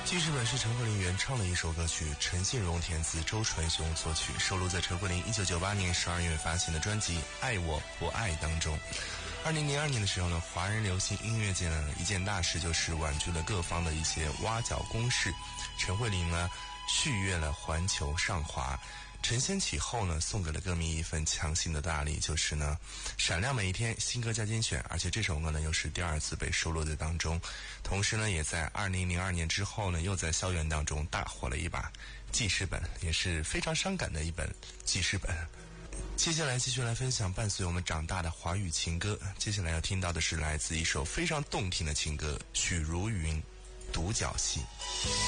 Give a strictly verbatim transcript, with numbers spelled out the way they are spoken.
记事本是陈慧琳原唱的一首歌曲，陈信荣填词，周传雄作曲，收录在陈慧琳一九九八年十二月发行的专辑《爱我不爱》当中。二零零二年的时候呢，华人流行音乐界呢一件大事就是婉拒了各方的一些挖角攻势，陈慧琳呢续约了环球上华。承先启后呢，送给了歌迷一份强劲的大礼，就是呢闪亮每一天新歌加精选，而且这首歌呢又是第二次被收录在当中，同时呢也在二零零二年之后呢又在校园当中大火了一把。记事本也是非常伤感的一本记事本。接下来继续来分享伴随我们长大的华语情歌，接下来要听到的是来自一首非常动听的情歌，许茹芸《独角戏》。